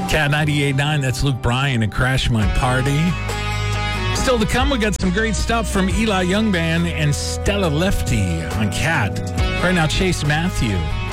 Cat 98.9, that's Luke Bryan and Crash My Party. Still to come, we got some great stuff from Eli Young Band and Stella Lefty on Cat. Right now, Chase Matthew.